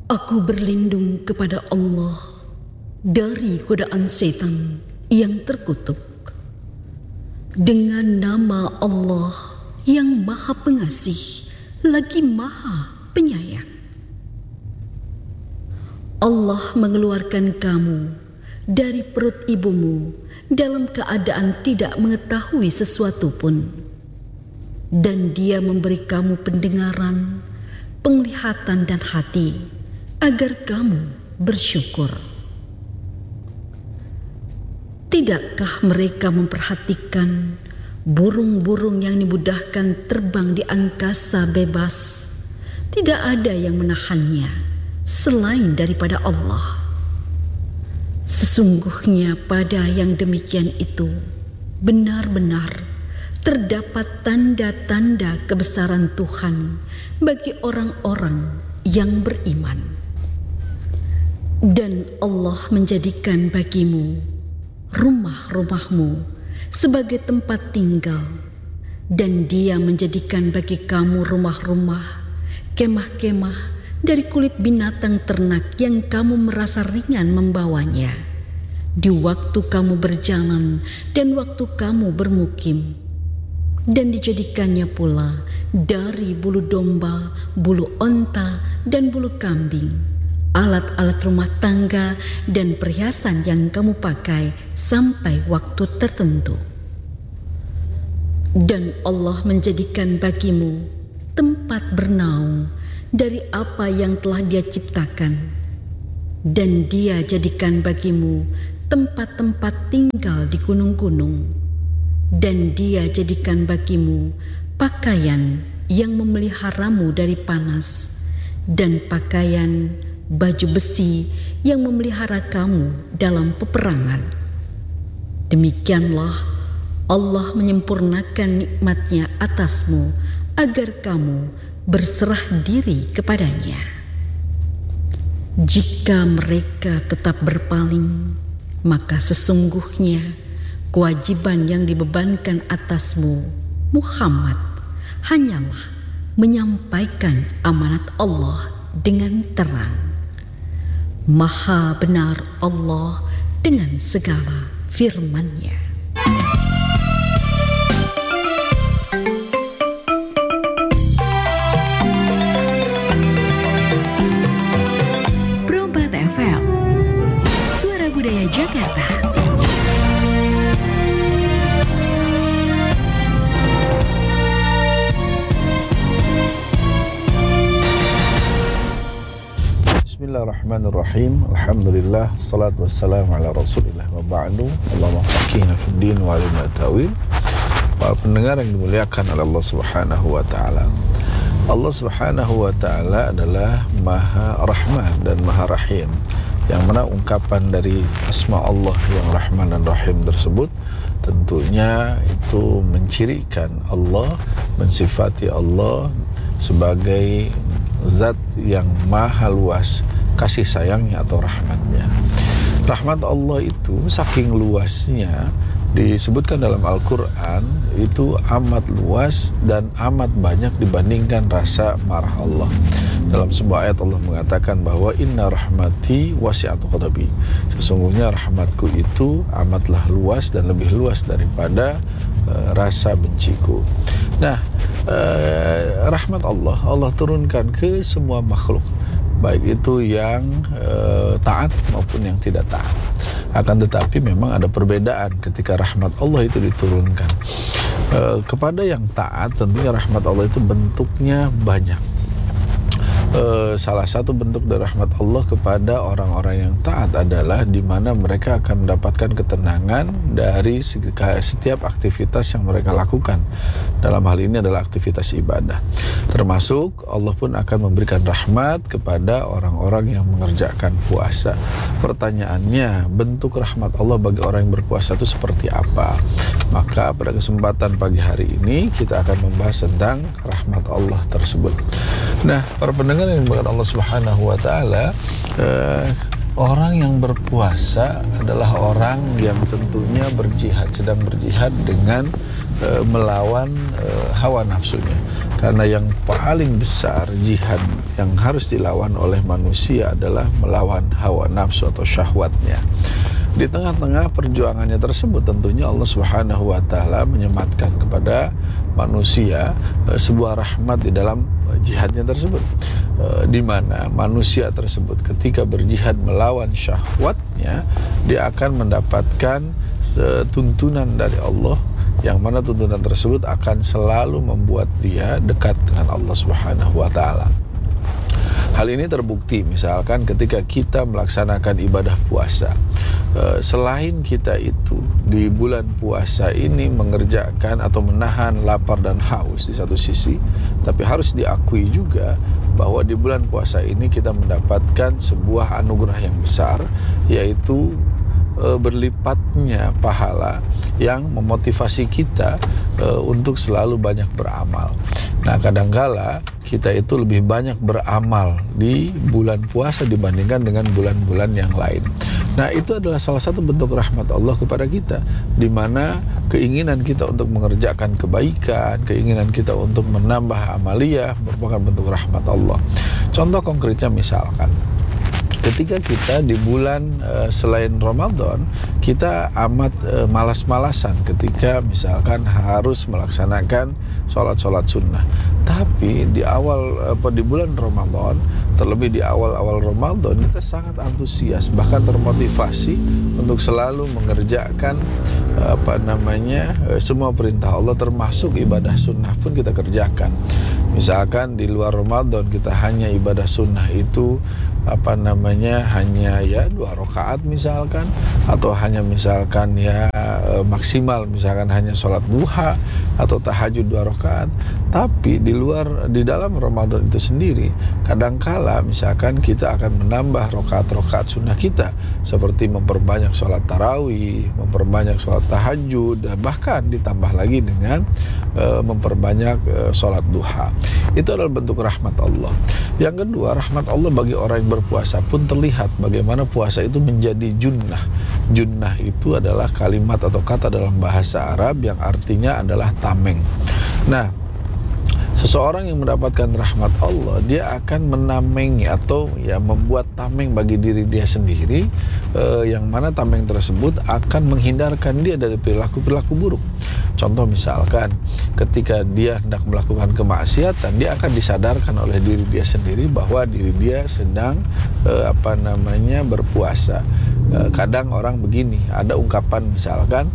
Aku berlindung kepada Allah dari godaan setan yang terkutuk. Dengan nama Allah yang Maha Pengasih lagi Maha Penyayang. Allah mengeluarkan kamu dari perut ibumu dalam keadaan tidak mengetahui sesuatu pun. Dan Dia memberi kamu pendengaran, penglihatan dan hati agar kamu bersyukur. Tidakkah mereka memperhatikan burung-burung yang dimudahkan terbang di angkasa bebas? Tidak ada yang menahannya selain daripada Allah. Sesungguhnya pada yang demikian itu benar-benar terdapat tanda-tanda kebesaran Tuhan bagi orang-orang yang beriman. Dan Allah menjadikan bagimu rumah-rumahmu sebagai tempat tinggal, dan Dia menjadikan bagi kamu rumah-rumah, kemah-kemah dari kulit binatang ternak yang kamu merasa ringan membawanya di waktu kamu berjalan dan waktu kamu bermukim. Dan dijadikannya pula dari bulu domba, bulu onta, dan bulu kambing, alat-alat rumah tangga dan perhiasan yang kamu pakai sampai waktu tertentu. Dan Allah menjadikan bagimu tempat bernaung dari apa yang telah Dia ciptakan, dan Dia jadikan bagimu tempat-tempat tinggal di gunung-gunung, dan Dia jadikan bagimu pakaian yang memeliharamu dari panas, dan pakaian baju besi yang memelihara kamu dalam peperangan. Demikianlah Allah menyempurnakan nikmat-Nya atasmu agar kamu berserah diri kepadanya. Jika mereka tetap berpaling, maka sesungguhnya kewajiban yang dibebankan atasmu, Muhammad, hanyalah menyampaikan amanat Allah dengan terang. Maha benar Allah dengan segala firman-Nya. Perompak FM, Suara Budaya Jakarta. Bismillahirrahmanirrahim. Alhamdulillah, salatu wassalamu ala rasulillah wa ba'du. Allahumma faqihna fid din wa alimna ta'wil. Para pendengar yang dimuliakan oleh Allah Subhanahu wa taala. Allah Subhanahu wa taala adalah Maha Rahman dan Maha Rahim. Yang mana ungkapan dari asma Allah yang Rahman dan Rahim tersebut tentunya itu mencirikan Allah, mensifati Allah sebagai zat yang maha luas kasih sayangnya atau rahmatnya. Rahmat Allah itu saking luasnya, disebutkan dalam Al-Quran itu amat luas dan amat banyak dibandingkan rasa marah Allah. Dalam sebuah ayat Allah mengatakan bahwa inna rahmati wasi'at ghadabi, sesungguhnya rahmatku itu amatlah luas dan lebih luas daripada rasa benciku. Nah, rahmat Allah turunkan ke semua makhluk, baik itu yang taat maupun yang tidak taat. Akan tetapi memang ada perbedaan ketika rahmat Allah itu diturunkan. Kepada yang taat tentunya rahmat Allah itu bentuknya banyak. Salah satu bentuk dari rahmat Allah kepada orang-orang yang taat adalah di mana mereka akan mendapatkan ketenangan dari setiap aktivitas yang mereka lakukan. Dalam hal ini adalah aktivitas ibadah. Termasuk Allah pun akan memberikan rahmat kepada orang-orang yang mengerjakan puasa. Pertanyaannya, bentuk rahmat Allah bagi orang yang berpuasa itu seperti apa? Maka pada kesempatan pagi hari ini kita akan membahas tentang rahmat Allah tersebut. Nah, para pendengar yang dimuliakan Allah Subhanahu wa taala, Orang yang berpuasa adalah orang yang tentunya sedang berjihad dengan melawan hawa nafsunya. Karena yang paling besar jihad yang harus dilawan oleh manusia adalah melawan hawa nafsu atau syahwatnya. Di tengah-tengah perjuangannya tersebut tentunya Allah Subhanahu wa taala menyematkan kepada manusia sebuah rahmat di dalam jihadnya tersebut, di mana manusia tersebut ketika berjihad melawan syahwatnya, dia akan mendapatkan tuntunan dari Allah, yang mana tuntunan tersebut akan selalu membuat dia dekat dengan Allah Subhanahu wa taala. Hal ini terbukti misalkan ketika kita melaksanakan ibadah puasa. Selain kita itu di bulan puasa ini mengerjakan atau menahan lapar dan haus di satu sisi, tapi harus diakui juga bahwa di bulan puasa ini kita mendapatkan sebuah anugerah yang besar, yaitu berlipatnya pahala yang memotivasi kita untuk selalu banyak beramal. Nah, kadangkala kita itu lebih banyak beramal di bulan puasa dibandingkan dengan bulan-bulan yang lain. Nah, itu adalah salah satu bentuk rahmat Allah kepada kita, di mana keinginan kita untuk mengerjakan kebaikan, keinginan kita untuk menambah amaliyah merupakan bentuk rahmat Allah. Contoh konkretnya misalkan, ketika kita di bulan selain Ramadan, kita amat malas-malasan ketika misalkan harus melaksanakan sholat-sholat sunnah. Tapi di bulan Ramadan, terlebih di awal-awal Ramadan, kita sangat antusias, bahkan termotivasi untuk selalu mengerjakan semua perintah Allah, termasuk ibadah sunnah pun kita kerjakan. Misalkan di luar Ramadan kita hanya ibadah sunnah itu hanya 2 rakaat misalkan, atau hanya misalkan maksimal misalkan hanya sholat duha atau tahajud 2 rakaat. Tapi di dalam Ramadan itu sendiri, kadangkala misalkan kita akan menambah rakaat-rakaat sunnah kita, seperti memperbanyak sholat tarawih, memperbanyak sholat tahajud, dan bahkan ditambah lagi dengan memperbanyak sholat duha. Itu adalah bentuk rahmat Allah. Yang kedua, rahmat Allah bagi orang yang berpuasa pun terlihat bagaimana puasa itu menjadi junnah. Junnah itu adalah kalimat atau kata dalam bahasa Arab yang artinya adalah tameng. Nah, seseorang yang mendapatkan rahmat Allah, dia akan menamengi atau membuat tameng bagi diri dia sendiri, yang mana tameng tersebut akan menghindarkan dia dari perilaku-perilaku buruk. Contoh misalkan ketika dia hendak melakukan kemaksiatan, dia akan disadarkan oleh diri dia sendiri bahwa diri dia sedang berpuasa. Kadang orang begini, ada ungkapan misalkan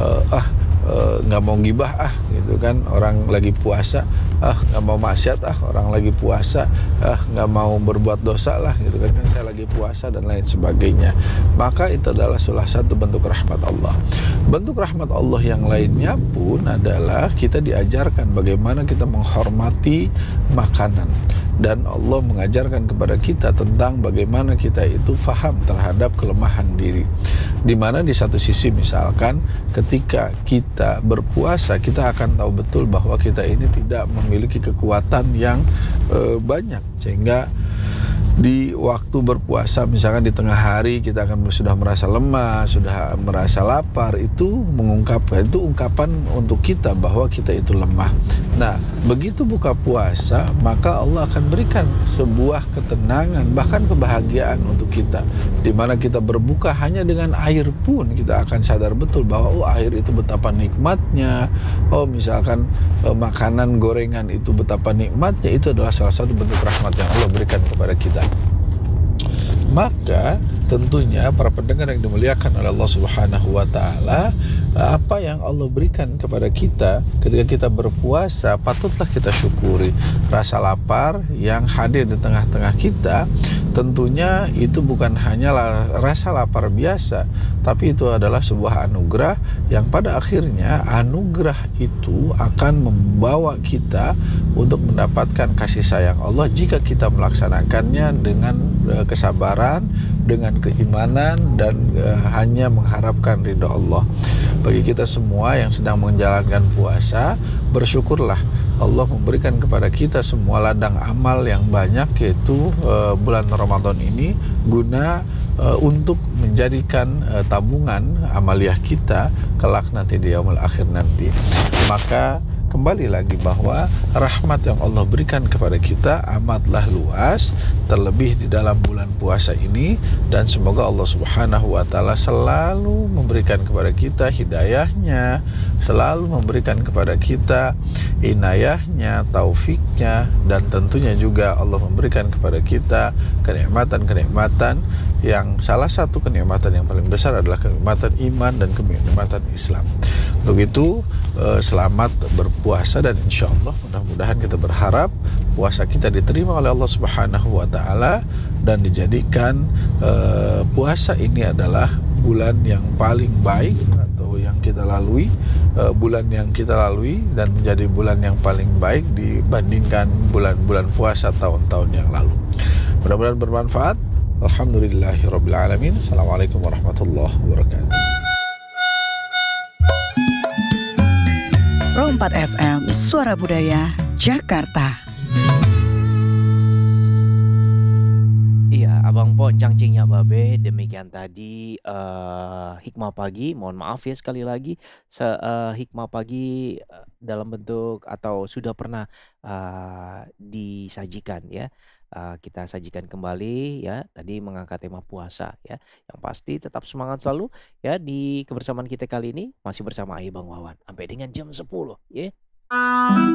nggak mau gibah gitu kan, orang lagi puasa, nggak mau maksiat, orang lagi puasa, nggak mau berbuat dosa lah gitu kan, saya lagi puasa dan lain sebagainya. Maka itu adalah salah satu bentuk rahmat Allah. Bentuk rahmat Allah yang lainnya pun adalah kita diajarkan bagaimana kita menghormati makanan, dan Allah mengajarkan kepada kita tentang bagaimana kita itu faham terhadap kelemahan diri. Dimana di satu sisi misalkan ketika kita berpuasa, kita akan tahu betul bahwa kita ini tidak memiliki kekuatan yang banyak, sehingga di waktu berpuasa misalkan di tengah hari kita akan sudah merasa lemah, sudah merasa lapar. Itu ungkapan untuk kita bahwa kita itu lemah. Nah, begitu buka puasa, maka Allah akan berikan sebuah ketenangan, bahkan kebahagiaan untuk kita, di mana kita berbuka hanya dengan air pun kita akan sadar betul bahwa air itu betapa nikmatnya. Misalkan makanan gorengan itu betapa nikmatnya. Itu adalah salah satu bentuk rahmat yang Allah berikan kepada kita. Maka tentunya para pendengar yang dimuliakan oleh Allah Subhanahu wa taala, apa yang Allah berikan kepada kita ketika kita berpuasa patutlah kita syukuri. Rasa lapar yang hadir di tengah-tengah kita tentunya itu bukan hanya rasa lapar biasa, tapi itu adalah sebuah anugerah yang pada akhirnya anugerah itu akan membawa kita untuk mendapatkan kasih sayang Allah jika kita melaksanakannya dengan kesabaran, dengan keimanan dan hanya mengharapkan ridha Allah. Bagi kita semua yang sedang menjalankan puasa, bersyukurlah Allah memberikan kepada kita semua ladang amal yang banyak, yaitu bulan Ramadan ini guna untuk menjadikan tabungan amaliyah kita kelak nanti di yaumul akhir nanti. Maka kembali lagi bahwa rahmat yang Allah berikan kepada kita amatlah luas, terlebih di dalam bulan puasa ini, dan semoga Allah Subhanahu wa taala selalu memberikan kepada kita hidayahnya, selalu memberikan kepada kita inayahnya, taufiknya, dan tentunya juga Allah memberikan kepada kita kenikmatan-kenikmatan yang salah satu kenikmatan yang paling besar adalah kenikmatan iman dan kenikmatan Islam. Untuk itu selamat berpuasa, dan insya Allah mudah-mudahan kita berharap puasa kita diterima oleh Allah Subhanahu wa taala dan dijadikan puasa ini adalah bulan yang paling baik atau yang kita lalui, bulan yang kita lalui, dan menjadi bulan yang paling baik dibandingkan bulan-bulan puasa tahun-tahun yang lalu. Mudah-mudahan bermanfaat. Alhamdulillahirabbil alamin. Assalamualaikum warahmatullahi wabarakatuh. Pro 4 FM, Suara Budaya, Jakarta. Iya, Abang Pon cangcingnya Babe, demikian tadi hikmah pagi. Mohon maaf ya sekali lagi, hikmah pagi dalam bentuk atau sudah pernah disajikan ya. Kita sajikan kembali ya. Tadi mengangkat tema puasa ya. Yang pasti tetap semangat selalu ya di kebersamaan kita kali ini, masih bersama Bang Wawan sampai dengan jam 10 ya.